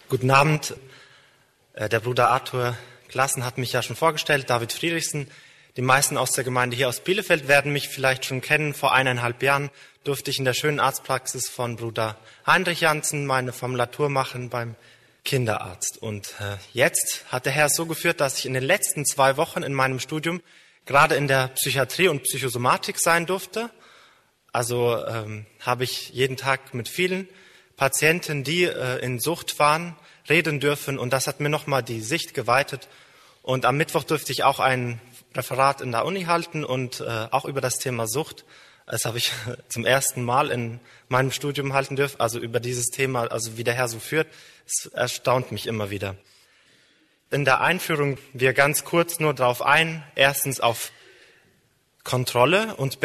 Guten Abend. Der Bruder Arthur Klassen hat mich ja schon vorgestellt, David Friedrichsen. Die meisten aus der Gemeinde hier aus Bielefeld werden mich vielleicht schon kennen. Vor 1,5 Jahren durfte ich in der schönen Arztpraxis von Bruder Heinrich Jansen meine Formulatur machen beim Kinderarzt. Und jetzt hat der Herr es so geführt, dass ich in den letzten 2 Wochen in meinem Studium gerade in der Psychiatrie und Psychosomatik sein durfte. Also habe ich jeden Tag mit vielen Patienten, die in Sucht waren, reden dürfen. Und das hat mir nochmal die Sicht geweitet. Und am Mittwoch durfte ich auch ein Referat in der Uni halten und auch über das Thema Sucht. Das habe ich zum ersten Mal in meinem Studium halten dürfen. Also über dieses Thema, also wie der Herr so führt, es erstaunt mich immer wieder. In der Einführung wir ganz kurz nur darauf ein. Erstens auf Kontrolle und